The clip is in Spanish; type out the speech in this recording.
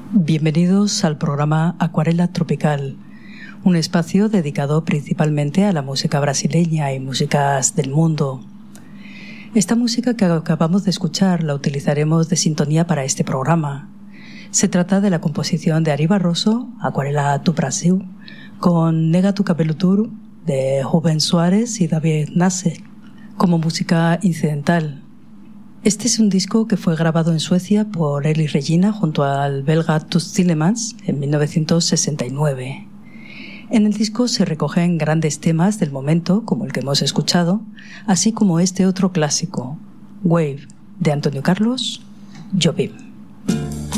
Bienvenidos al programa Acuarela Tropical, un espacio dedicado principalmente a la música brasileña y músicas del mundo. Esta música que acabamos de escuchar la utilizaremos de sintonía para este programa. Se trata de la composición de Ari Barroso, Acuarela do Brasil, con Nega tu cabelo duro, de Rubén Suárez y David Nasse, como música incidental. Este es un disco que fue grabado en Suecia por Elis Regina junto al belga Toots Thielemans en 1969. En el disco se recogen grandes temas del momento, como el que hemos escuchado, así como este otro clásico, Wave, de Antonio Carlos Jobim.